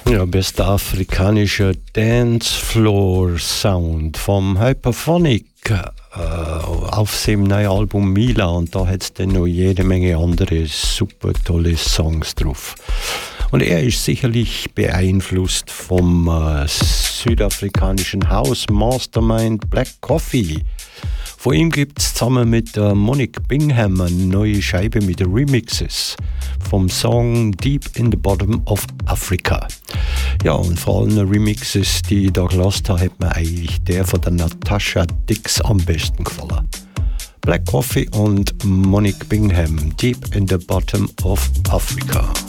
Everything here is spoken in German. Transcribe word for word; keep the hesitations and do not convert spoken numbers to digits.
Ja, bester afrikanischer Dancefloor-Sound vom Hyperphonic äh, auf seinem neuen Album Mila, und da hat es dann noch jede Menge andere super tolle Songs drauf. Und er ist sicherlich beeinflusst vom äh, südafrikanischen House Mastermind Black Coffee. Von ihm gibt es zusammen mit äh, Monique Bingham eine neue Scheibe mit Remixes vom Song Deep in the Bottom of Africa. Ja, und vor allen Remixes, die ich da gelassen habe, hat mir eigentlich der von der Natasha Dix am besten gefallen. Black Coffee und Monique Bingham, Deep in the Bottom of Africa.